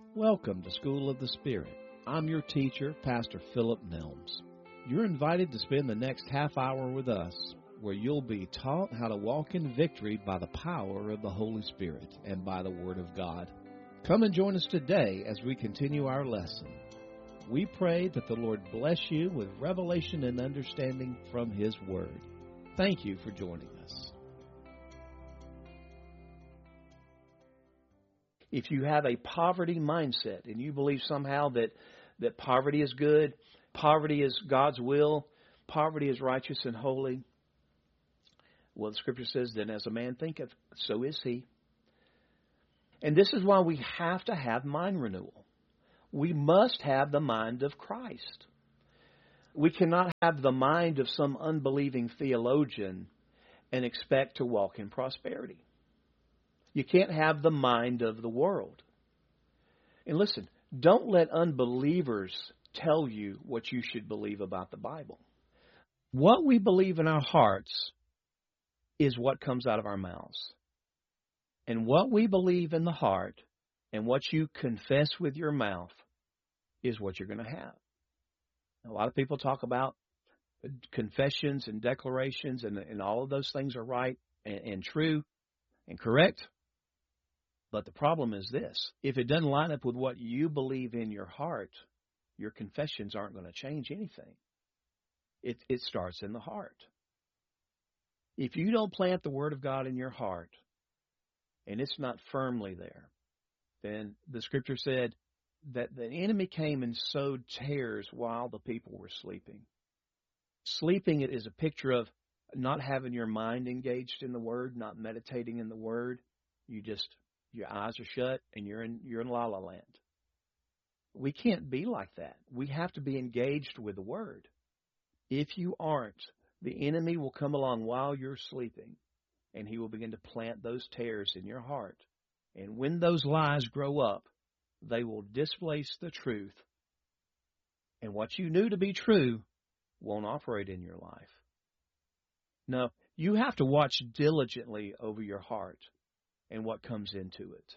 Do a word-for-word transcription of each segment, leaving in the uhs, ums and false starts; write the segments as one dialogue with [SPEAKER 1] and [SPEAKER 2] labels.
[SPEAKER 1] Welcome to School of the Spirit. I'm your teacher, Pastor Philip Nelms. You're invited to spend the next half hour with us, where you'll be taught how to walk in victory by the power of the Holy Spirit and by the Word of God. Come and join us today as we continue our lesson. We pray that the Lord bless you with revelation and understanding from His Word. Thank you for joining us. If you have a poverty mindset and you believe somehow that, that poverty is good, poverty is God's will, poverty is righteous and holy, well, the Scripture says, then as a man thinketh, so is he. And this is why we have to have mind renewal. We must have the mind of Christ. We cannot have the mind of some unbelieving theologian and expect to walk in prosperity. You can't have the mind of the world. And listen, don't let unbelievers tell you what you should believe about the Bible. What we believe in our hearts is what comes out of our mouths. And what we believe in the heart and what you confess with your mouth is what you're going to have. A lot of people talk about confessions and declarations, and, and all of those things are right and, and true and correct. But the problem is this: if it doesn't line up with what you believe in your heart, your confessions aren't going to change anything. It, it starts in the heart. If you don't plant the Word of God in your heart, and it's not firmly there, then the Scripture said that the enemy came and sowed tares while the people were sleeping. Sleeping is a picture of not having your mind engaged in the Word, not meditating in the Word. You just, your eyes are shut and you're in, you're in la la land. We can't be like that. We have to be engaged with the Word. If you aren't, the enemy will come along while you're sleeping, and he will begin to plant those tares in your heart. And when those lies grow up, they will displace the truth. And what you knew to be true won't operate in your life. No, you have to watch diligently over your heart and what comes into it.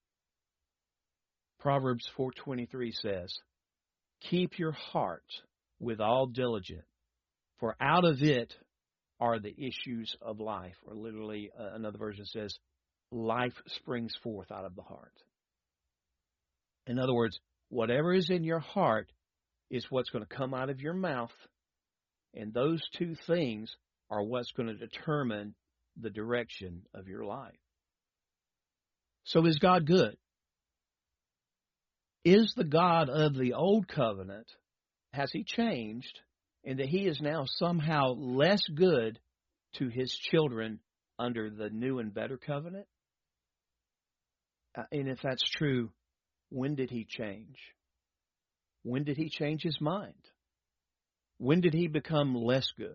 [SPEAKER 1] Proverbs four twenty-three says, "Keep your heart with all diligence, for out of it are the issues of life." Or literally, uh, another version says, life springs forth out of the heart. In other words, whatever is in your heart is what's going to come out of your mouth, and those two things are what's going to determine the direction of your life. So is God good? Is the God of the old covenant, has He changed, and that He is now somehow less good to His children under the new and better covenant? Uh, and if that's true, when did He change? When did He change His mind? When did He become less good?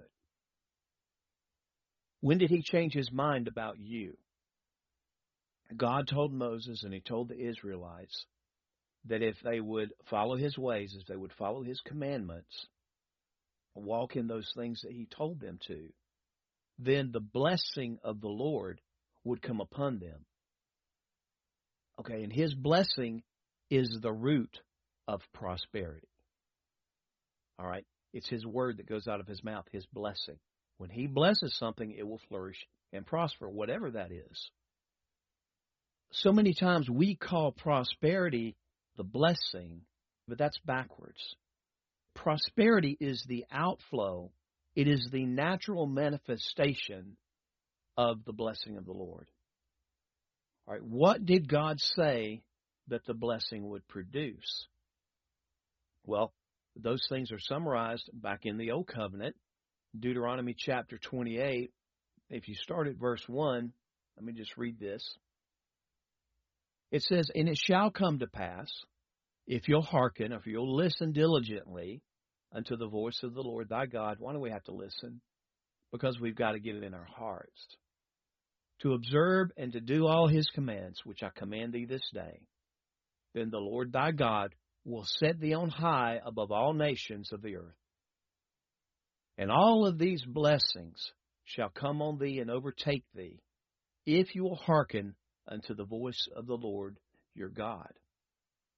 [SPEAKER 1] When did He change His mind about you? God told Moses and He told the Israelites that if they would follow His ways, if they would follow His commandments, walk in those things that He told them to, then the blessing of the Lord would come upon them. Okay, and His blessing is the root of prosperity. All right, it's His word that goes out of His mouth, His blessing. When He blesses something, it will flourish and prosper, whatever that is. So many times we call prosperity the blessing, but that's backwards. Prosperity is the outflow. It is the natural manifestation of the blessing of the Lord. All right, what did God say that the blessing would produce? Well, those things are summarized back in the Old Covenant, Deuteronomy chapter twenty-eight. If you start at verse one, let me just read this. It says, "And it shall come to pass, if you'll hearken, if you'll listen diligently unto the voice of the Lord thy God." Why do we have to listen? Because we've got to get it in our hearts. "To observe and to do all His commands, which I command thee this day, then the Lord thy God will set thee on high above all nations of the earth. And all of these blessings shall come on thee and overtake thee, if you will hearken unto the voice of the Lord your God."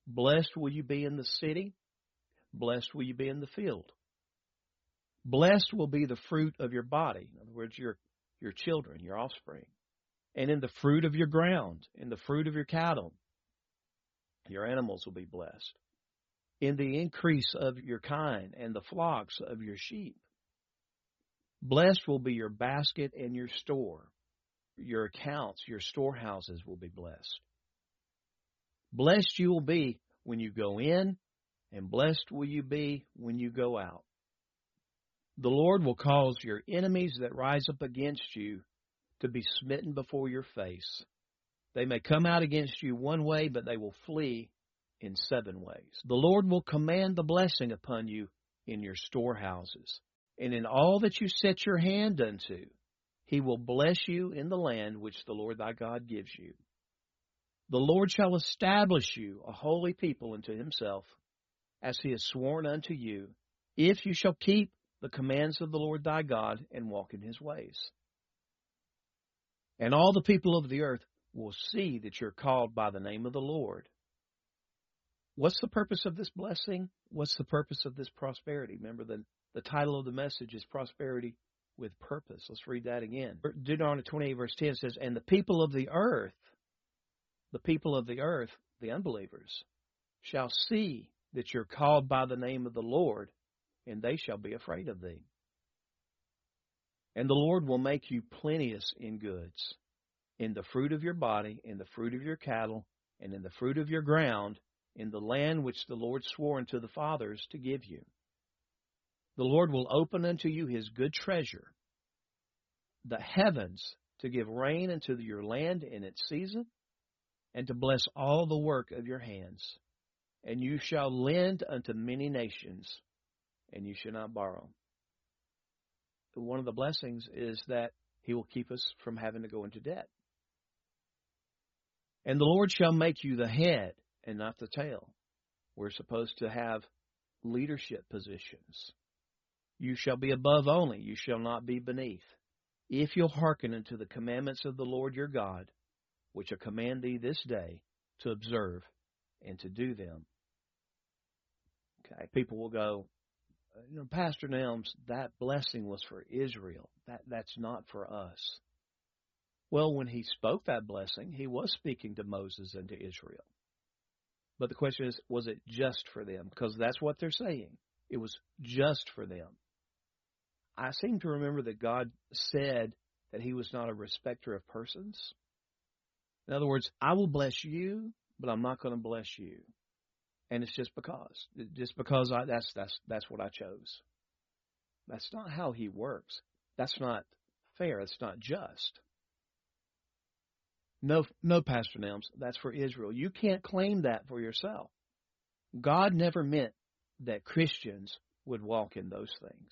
[SPEAKER 1] Blessed will you be in the city. Blessed will you be in the field. Blessed will be the fruit of your body. In other words, your, your children, your offspring. And in the fruit of your ground, in the fruit of your cattle, your animals will be blessed. In the increase of your kind and the flocks of your sheep. Blessed will be your basket and your store. Your accounts, your storehouses will be blessed. Blessed you will be when you go in, and blessed will you be when you go out. The Lord will cause your enemies that rise up against you to be smitten before your face. They may come out against you one way, but they will flee in seven ways. The Lord will command the blessing upon you in your storehouses, and in all that you set your hand unto. He will bless you in the land which the Lord thy God gives you. The Lord shall establish you a holy people unto himself, as he has sworn unto you, if you shall keep the commands of the Lord thy God and walk in his ways. And all the people of the earth will see that you're called by the name of the Lord. What's the purpose of this blessing? What's the purpose of this prosperity? Remember, the, the title of the message is Prosperity with Purpose. Let's read that again. Deuteronomy twenty-eight verse ten says, and the people of the earth, the people of the earth, the unbelievers, shall see that you're called by the name of the Lord, and they shall be afraid of thee. And the Lord will make you plenteous in goods, in the fruit of your body, in the fruit of your cattle, and in the fruit of your ground, in the land which the Lord swore unto the fathers to give you. The Lord will open unto you his good treasure, the heavens, to give rain unto your land in its season, and to bless all the work of your hands. And you shall lend unto many nations, and you shall not borrow. One of the blessings is that he will keep us from having to go into debt. And the Lord shall make you the head and not the tail. We're supposed to have leadership positions. You shall be above only, you shall not be beneath, if you'll hearken unto the commandments of the Lord your God, which I command thee this day to observe and to do them. Okay, people will go, you know, Pastor Nelms, that blessing was for Israel. That that's not for us. Well, when he spoke that blessing, he was speaking to Moses and to Israel. But the question is, was it just for them? Because that's what they're saying. It was just for them. I seem to remember that God said that he was not a respecter of persons. In other words, I will bless you, but I'm not going to bless you. And it's just because. Just because I, that's, that's, that's what I chose. That's not how he works. That's not fair. It's not just. No, no, Pastor Nelms, that's for Israel. You can't claim that for yourself. God never meant that Christians would walk in those things.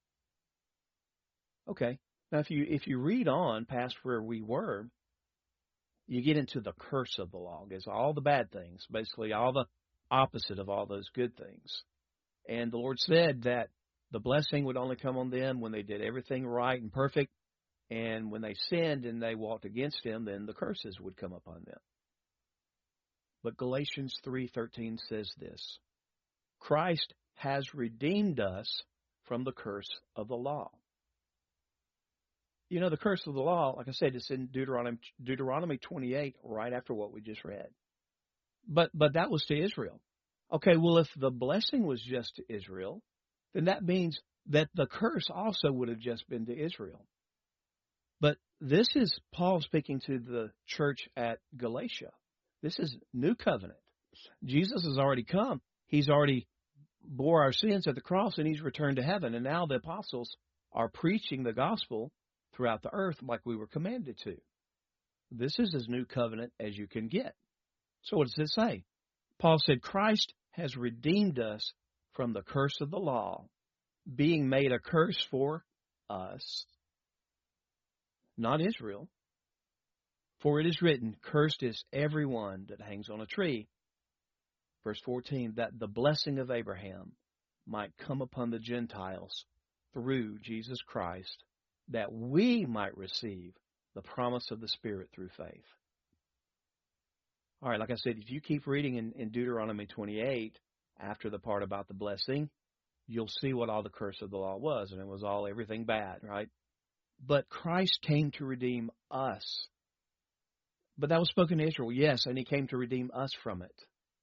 [SPEAKER 1] Okay. Now, if you if you read on past where we were, you get into the curse of the law. It's all the bad things, basically all the opposite of all those good things. And the Lord said that the blessing would only come on them when they did everything right and perfect. And when they sinned and they walked against him, then the curses would come upon them. But Galatians three thirteen says this: Christ has redeemed us from the curse of the law. You know, the curse of the law, like I said, it's in Deuteronomy, Deuteronomy twenty-eight, right after what we just read. But but that was to Israel. Okay, well, if the blessing was just to Israel, then that means that the curse also would have just been to Israel. But this is Paul speaking to the church at Galatia. This is new covenant. Jesus has already come. He's already bore our sins at the cross, and he's returned to heaven. And now the apostles are preaching the gospel throughout the earth like we were commanded to. This is as new covenant as you can get. So what does it say? Paul said, Christ has redeemed us from the curse of the law, being made a curse for us, not Israel. For it is written, cursed is everyone that hangs on a tree. Verse fourteen, that the blessing of Abraham might come upon the Gentiles through Jesus Christ, that we might receive the promise of the Spirit through faith. All right, like I said, if you keep reading in, in Deuteronomy twenty-eight, after the part about the blessing, you'll see what all the curse of the law was, and it was all everything bad, right? But Christ came to redeem us. But that was spoken to Israel, yes, and he came to redeem us from it.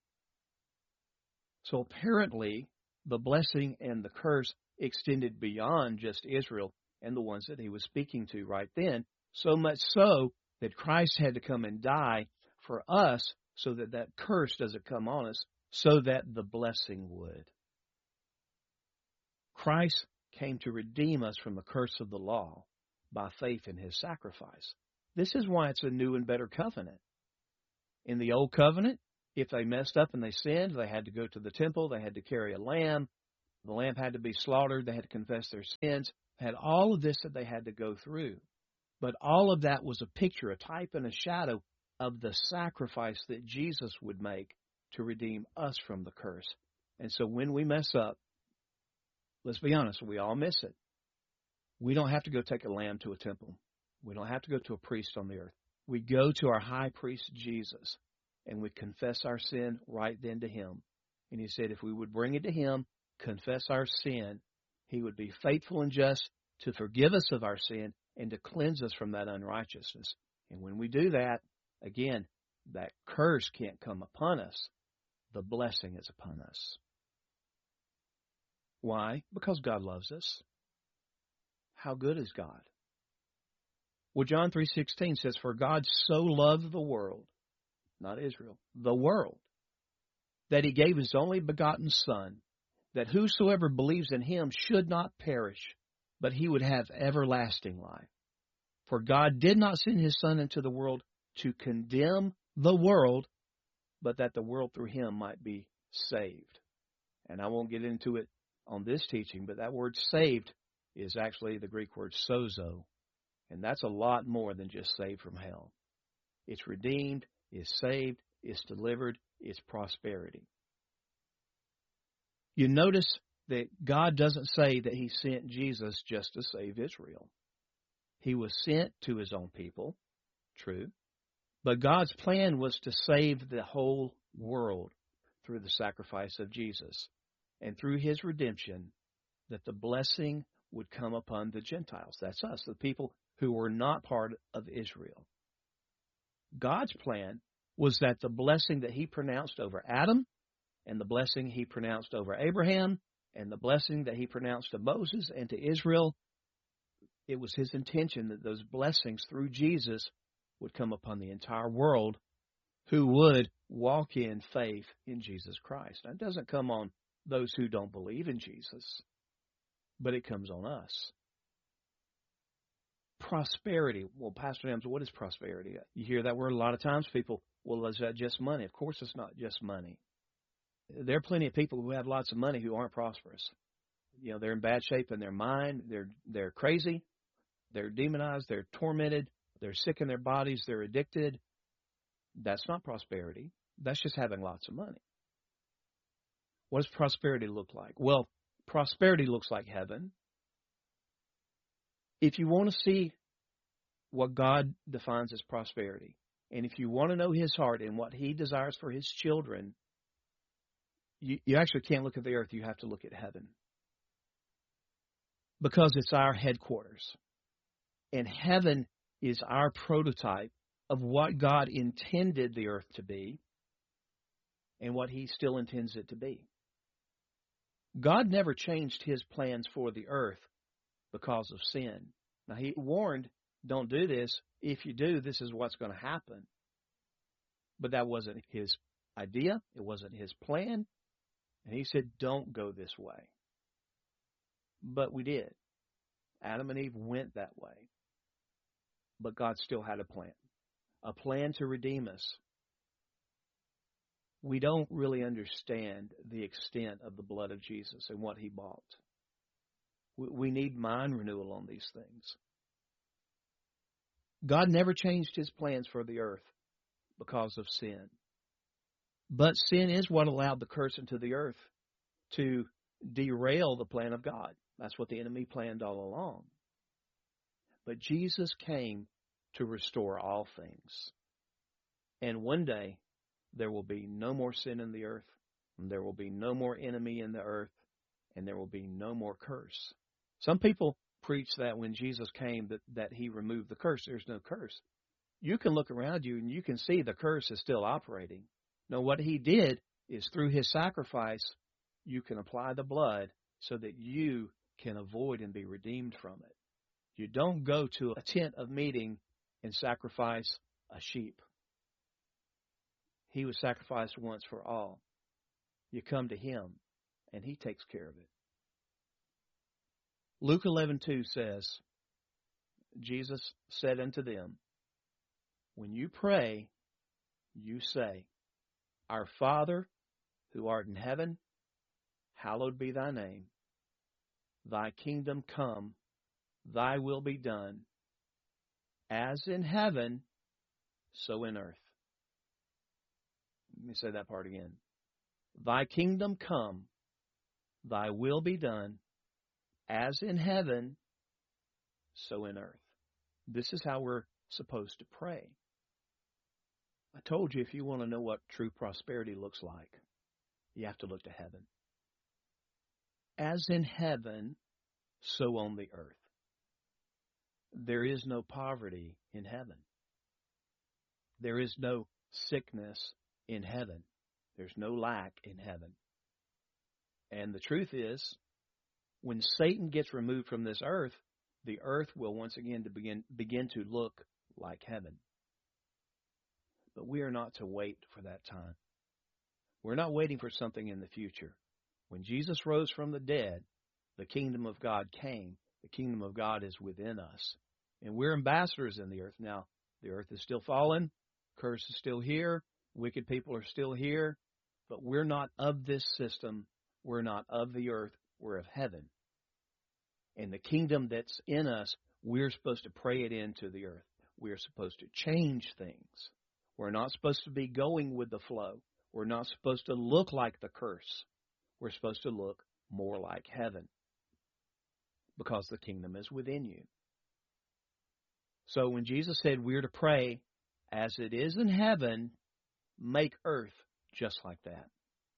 [SPEAKER 1] So apparently, the blessing and the curse extended beyond just Israel and the ones that he was speaking to right then, so much so that Christ had to come and die for us so that that curse doesn't come on us, so that the blessing would. Christ came to redeem us from the curse of the law by faith in his sacrifice. This is why it's a new and better covenant. In the old covenant, if they messed up and they sinned, they had to go to the temple, they had to carry a lamb, the lamb had to be slaughtered, they had to confess their sins, had all of this that they had to go through. But all of that was a picture, a type and a shadow of the sacrifice that Jesus would make to redeem us from the curse. And so when we mess up, let's be honest, we all miss it. We don't have to go take a lamb to a temple. We don't have to go to a priest on the earth. We go to our high priest, Jesus, and we confess our sin right then to him. And he said if we would bring it to him, confess our sin, he would be faithful and just to forgive us of our sin and to cleanse us from that unrighteousness. And when we do that, again, that curse can't come upon us. The blessing is upon us. Why? Because God loves us. How good is God? Well, John three sixteen says, for God so loved the world, not Israel, the world, that he gave his only begotten Son, that whosoever believes in him should not perish, but he would have everlasting life. For God did not send his Son into the world to condemn the world, but that the world through him might be saved. And I won't get into it on this teaching, but that word saved is actually the Greek word sozo. And that's a lot more than just saved from hell. It's redeemed, it's saved, it's delivered, it's prosperity. You notice that God doesn't say that he sent Jesus just to save Israel. He was sent to his own people, true. But God's plan was to save the whole world through the sacrifice of Jesus. And through his redemption, that the blessing would come upon the Gentiles. That's us, the people who were not part of Israel. God's plan was that the blessing that he pronounced over Adam, and the blessing he pronounced over Abraham, and the blessing that he pronounced to Moses and to Israel, it was his intention that those blessings through Jesus would come upon the entire world who would walk in faith in Jesus Christ. Now, it doesn't come on those who don't believe in Jesus, but it comes on us. Prosperity. Well, Pastor Adams, what is prosperity? You hear that word a lot of times. People, well, is that just money? Of course it's not just money. There are plenty of people who have lots of money who aren't prosperous. You know, they're in bad shape in their mind. They're they're crazy. They're demonized. They're tormented. They're sick in their bodies. They're addicted. That's not prosperity. That's just having lots of money. What does prosperity look like? Well, prosperity looks like heaven. If you want to see what God defines as prosperity, and if you want to know his heart and what he desires for his children, you, you actually can't look at the earth. You have to look at heaven. Because it's our headquarters. And heaven is our prototype of what God intended the earth to be and what he still intends it to be. God never changed his plans for the earth because of sin. Now, he warned, don't do this. If you do, this is what's going to happen. But that wasn't his idea. It wasn't his plan. And he said, don't go this way. But we did. Adam and Eve went that way. But God still had a plan. A plan to redeem us. We don't really understand the extent of the blood of Jesus and what he bought. We need mind renewal on these things. God never changed his plans for the earth because of sin. But sin is what allowed the curse into the earth to derail the plan of God. That's what the enemy planned all along. But Jesus came to restore all things. And one day, there will be no more sin in the earth, and there will be no more enemy in the earth, and there will be no more curse. Some people preach that when Jesus came that, that he removed the curse. There's no curse. You can look around you and you can see the curse is still operating. No, what he did is through his sacrifice, you can apply the blood so that you can avoid and be redeemed from it. You don't go to a tent of meeting and sacrifice a sheep. He was sacrificed once for all. You come to him, and he takes care of it. Luke eleven two says, Jesus said unto them, when you pray, you say, Our Father, who art in heaven, hallowed be thy name. Thy kingdom come, thy will be done, as in heaven, so in earth. Let me say that part again. Thy kingdom come, thy will be done, as in heaven, so in earth. This is how we're supposed to pray. I told you if you want to know what true prosperity looks like, you have to look to heaven. As in heaven, so on the earth. There is no poverty in heaven. There is no sickness in heaven. There's no lack in heaven. And the truth is, when Satan gets removed from this earth, the earth will once again to begin, begin to look like heaven. But we are not to wait for that time. We're not waiting for something in the future. When Jesus rose from the dead, the kingdom of God came. The kingdom of God is within us. And we're ambassadors in the earth. Now, the earth is still fallen. Curse is still here. Wicked people are still here. But we're not of this system. We're not of the earth. We're of heaven. And the kingdom that's in us, we're supposed to pray it into the earth. We're supposed to change things. We're not supposed to be going with the flow. We're not supposed to look like the curse. We're supposed to look more like heaven, because the kingdom is within you. So when Jesus said we're to pray, as it is in heaven, make earth just like that.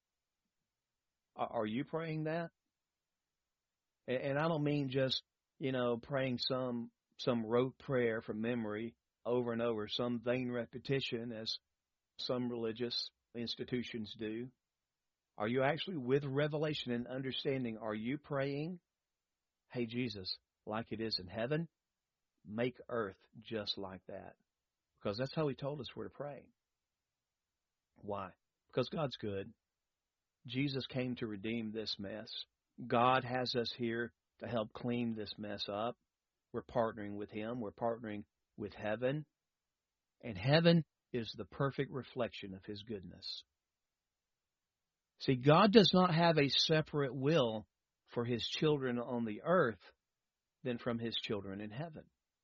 [SPEAKER 1] Are you praying that? And I don't mean just, you know, praying some some rote prayer from memory over and over, some vain repetition as some religious institutions do. Are you actually with revelation and understanding? Are you praying, hey, Jesus, like it is in heaven, make earth just like that? Because that's how he told us we're to pray. Why? Because God's good. Jesus came to redeem this mess. God has us here to help clean this mess up. We're partnering with him. We're partnering with heaven. And heaven is the perfect reflection of his goodness. See, God does not have a separate will for his children on the earth than from his children in heaven.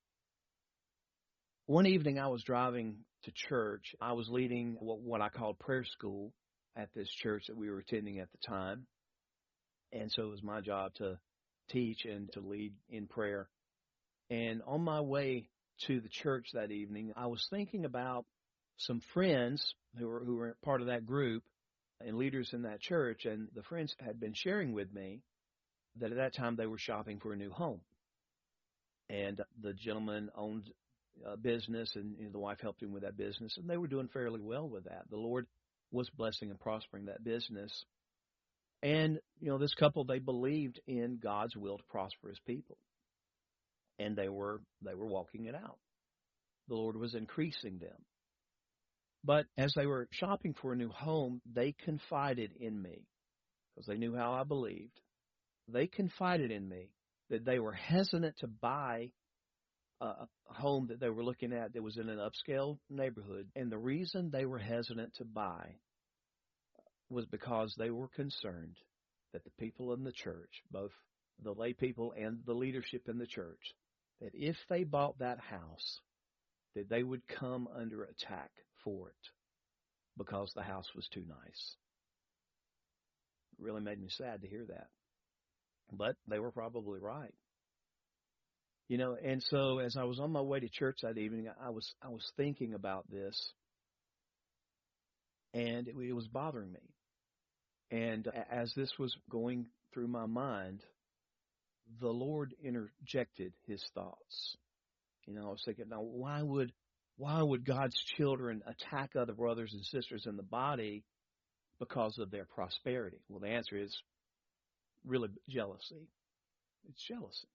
[SPEAKER 1] One evening I was driving to church. I was leading what, what I called prayer school at this church that we were attending at the time. And so it was my job to teach and to lead in prayer. And on my way to the church that evening, I was thinking about some friends who were who were part of that group and leaders in that church. And the friends had been sharing with me that at that time they were shopping for a new home. And the gentleman owned a business, and you know, the wife helped him with that business, and they were doing fairly well with that. The Lord was blessing and prospering that business. And, you know, this couple, they believed in God's will to prosper his people. And they were they were walking it out. The Lord was increasing them. But as they were shopping for a new home, they confided in me, because they knew how I believed. They confided in me that they were hesitant to buy a home that they were looking at that was in an upscale neighborhood. And the reason they were hesitant to buy was because they were concerned that the people in the church, both the lay people and the leadership in the church, that if they bought that house, that they would come under attack for it because the house was too nice. It really made me sad to hear that. But they were probably right. You know, and so as I was on my way to church that evening, I was I was thinking about this. And it, it was bothering me. And as this was going through my mind, the Lord interjected his thoughts. You know, I was thinking, now why would why would God's children attack other brothers and sisters in the body because of their prosperity? Well, the answer is really jealousy. It's jealousy.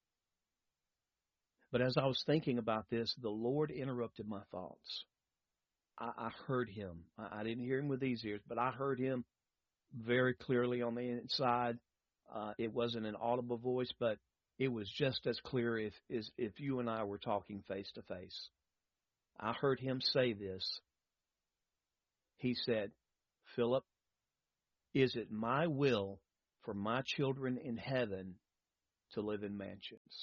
[SPEAKER 1] But as I was thinking about this, the Lord interrupted my thoughts. I, I heard him. I, I didn't hear him with these ears, but I heard him very clearly on the inside. Uh, it wasn't an audible voice, but it was just as clear if, as if you and I were talking face to face. I heard him say this. He said, Philip, is it my will for my children in heaven to live in mansions?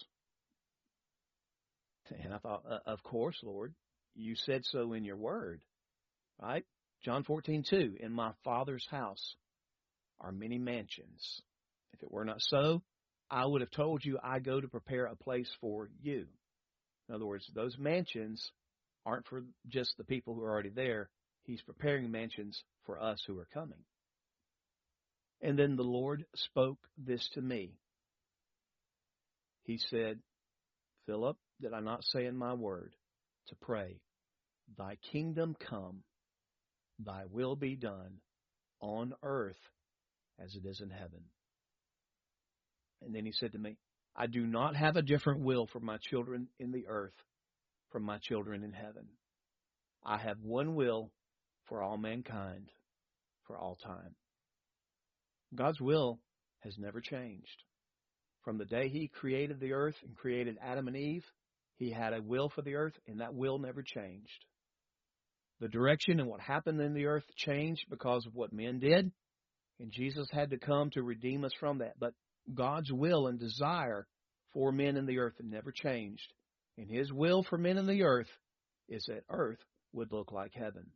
[SPEAKER 1] And I thought, uh, of course, Lord, you said so in your word, right? John fourteen two, in my Father's house are many mansions. If it were not so, I would have told you I go to prepare a place for you. In other words, those mansions aren't for just the people who are already there. He's preparing mansions for us who are coming. And then the Lord spoke this to me. He said, Philip, did I not say in my word to pray, thy kingdom come, thy will be done on earth as it is in heaven? And then he said to me, I do not have a different will for my children in the earth from my children in heaven. I have one will for all mankind, for all time. God's will has never changed. From the day he created the earth and created Adam and Eve, he had a will for the earth, and that will never changed. The direction and what happened in the earth changed because of what men did, and Jesus had to come to redeem us from that. But God's will and desire for men in the earth never changed. And his will for men in the earth is that earth would look like heaven.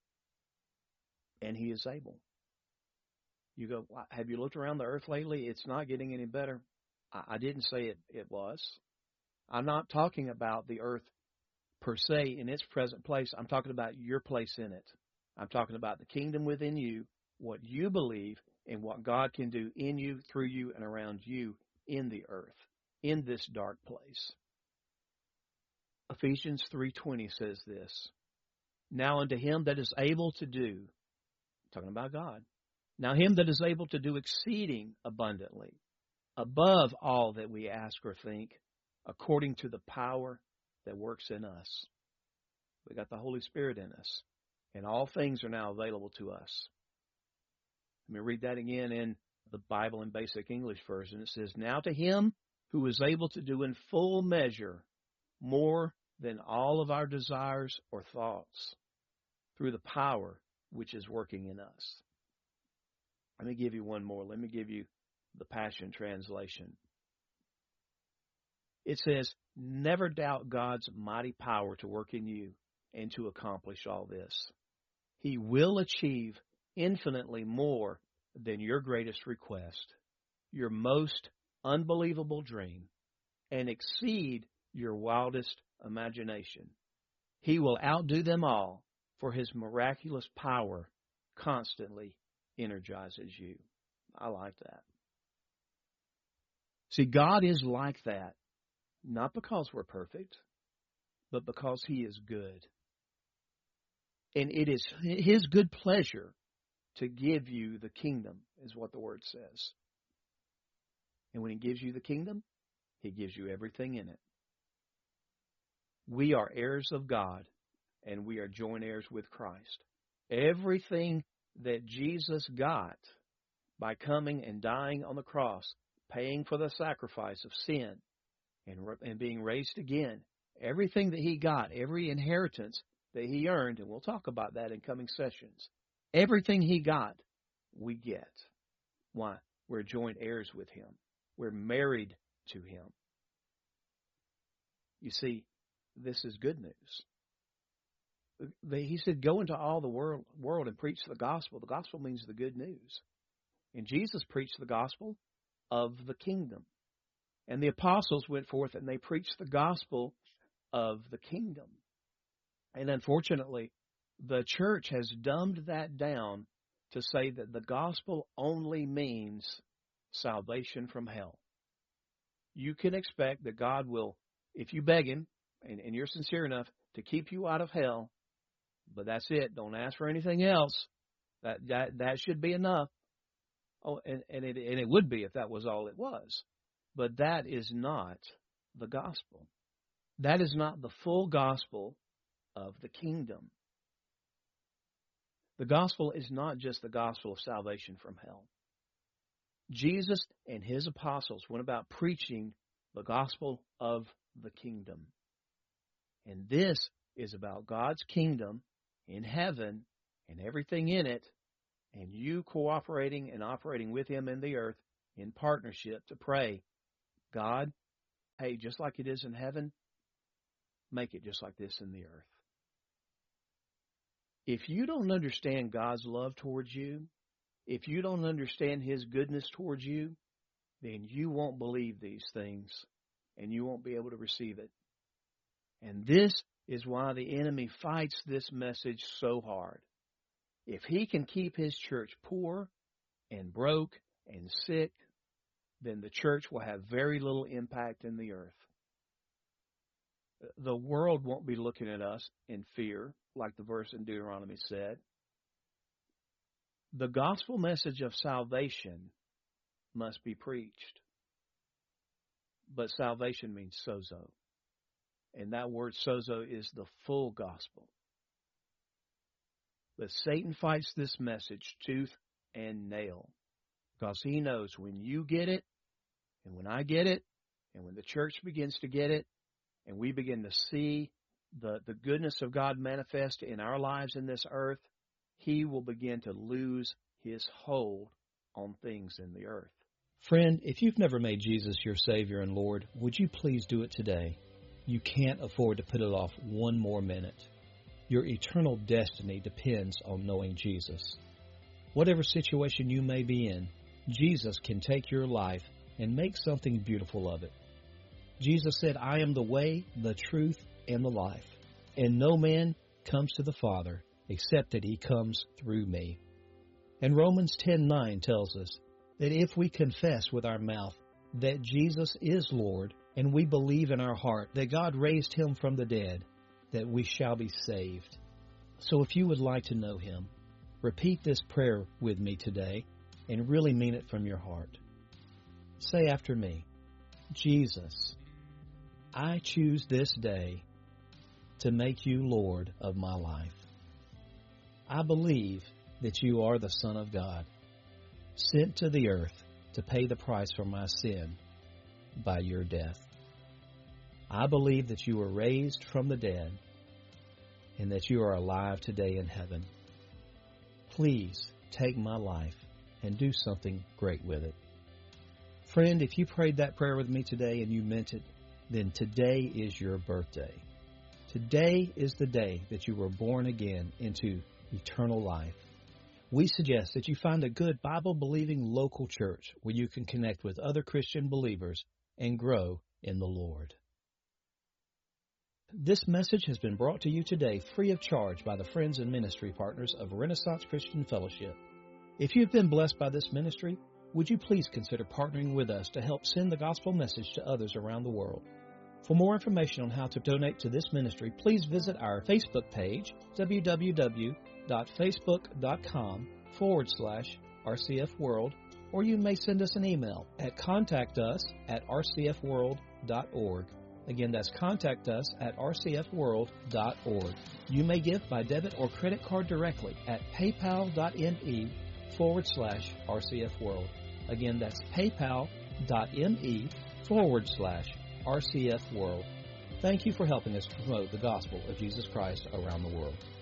[SPEAKER 1] And he is able. You go, have you looked around the earth lately? It's not getting any better. I didn't say it, it was. I'm not talking about the earth per se in its present place. I'm talking about your place in it. I'm talking about the kingdom within you, what you believe, and what God can do in you, through you, and around you in the earth, in this dark place. Ephesians three twenty says this, now unto him that is able to do, talking about God, now him that is able to do exceeding abundantly, above all that we ask or think, according to the power that works in us. We got the Holy Spirit in us, and all things are now available to us. Let me read that again in the Bible in Basic English Version. It says, now to him who is able to do in full measure more than all of our desires or thoughts, through the power which is working in us. Let me give you one more. Let me give you the Passion Translation. It says, never doubt God's mighty power to work in you and to accomplish all this. He will achieve infinitely more than your greatest request, your most unbelievable dream, and exceed your wildest imagination. He will outdo them all, for his miraculous power constantly energizes you. I like that. See, God is like that, not because we're perfect, but because he is good. And it is his good pleasure to give you the kingdom, is what the word says. And when he gives you the kingdom, he gives you everything in it. We are heirs of God, and we are joint heirs with Christ. Everything that Jesus got by coming and dying on the cross, paying for the sacrifice of sin, and, and being raised again, everything that he got, every inheritance that he earned, and we'll talk about that in coming sessions, everything he got, we get. Why? We're joint heirs with him. We're married to him. You see, this is good news. He said, go into all the world, world and preach the gospel. The gospel means the good news. And Jesus preached the gospel of the kingdom. And the apostles went forth and they preached the gospel of the kingdom. And unfortunately, The church has dumbed that down to say that the gospel only means salvation from hell. You can expect that God will, if you beg Him, and, and you're sincere enough, to keep you out of hell, but that's it. Don't ask for anything else. That that that should be enough. Oh, and, and it and it would be if that was all it was. But that is not the gospel. That is not the full gospel of the kingdom. The gospel is not just the gospel of salvation from hell. Jesus and His apostles went about preaching the gospel of the kingdom. And this is about God's kingdom in heaven and everything in it, and you cooperating and operating with Him in the earth in partnership to pray, God, hey, just like it is in heaven, make it just like this in the earth. If you don't understand God's love towards you, if you don't understand His goodness towards you, then you won't believe these things and you won't be able to receive it. And this is why the enemy fights this message so hard. If he can keep his church poor and broke and sick, then the church will have very little impact in the earth. The world won't be looking at us in fear, like the verse in Deuteronomy said. The gospel message of salvation must be preached. But salvation means sozo. And that word sozo is the full gospel. But Satan fights this message tooth and nail, because he knows when you get it, and when I get it, and when the church begins to get it, and we begin to see the, the goodness of God manifest in our lives in this earth, He will begin to lose His hold on things in the earth.
[SPEAKER 2] Friend, if you've never made Jesus your Savior and Lord, would you please do it today? You can't afford to put it off one more minute. Your eternal destiny depends on knowing Jesus. Whatever situation you may be in, Jesus can take your life and make something beautiful of it. Jesus said, I am the way, the truth, and the life, and no man comes to the Father except that He comes through me. And Romans ten nine tells us that if we confess with our mouth that Jesus is Lord, and we believe in our heart that God raised Him from the dead, that we shall be saved. So if you would like to know Him, repeat this prayer with me today and really mean it from your heart. Say after me, Jesus, I choose this day to make you Lord of my life. I believe that you are the Son of God, sent to the earth to pay the price for my sin by your death. I believe that you were raised from the dead and that you are alive today in heaven. Please take my life and do something great with it. Friend, if you prayed that prayer with me today and you meant it, then today is your birthday. Today is the day that you were born again into eternal life. We suggest that you find a good Bible-believing local church where you can connect with other Christian believers and grow in the Lord. This message has been brought to you today free of charge by the friends and ministry partners of Renaissance Christian Fellowship. If you've been blessed by this ministry, would you please consider partnering with us to help send the gospel message to others around the world? For more information on how to donate to this ministry, please visit our Facebook page, www.facebook.com forward slash RCFWorld, or you may send us an email at contact us at rcfworld.org. Again, that's contact us at rcfworld dot org. You may give by debit or credit card directly at paypal.me forward slash rcfworld. Again, that's paypal.me forward slash rcfworld. Thank you for helping us promote the gospel of Jesus Christ around the world.